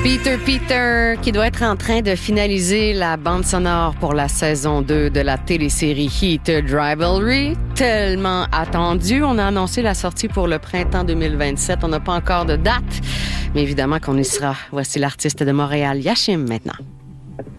Peter, qui doit être en train de finaliser la bande sonore pour la saison 2 de la télésérie Heated Rivalry. Tellement attendu. On a annoncé la sortie pour le printemps 2027. On n'a pas encore de date, mais évidemment qu'on y sera. Voici l'artiste de Montréal, Yashim, maintenant.